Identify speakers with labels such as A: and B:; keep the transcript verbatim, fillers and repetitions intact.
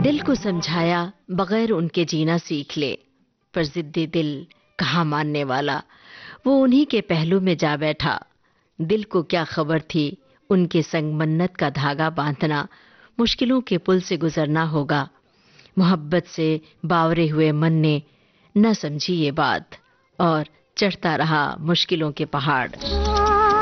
A: दिल को समझाया बगैर उनके जीना सीख ले, पर जिद्दी दिल कहाँ मानने वाला, वो उन्हीं के पहलू में जा बैठा। दिल को क्या खबर थी उनके संग मन्नत का धागा बांधना, मुश्किलों के पुल से गुजरना होगा। मोहब्बत से बावरे हुए मन ने न समझी ये बात और चढ़ता रहा मुश्किलों के पहाड़।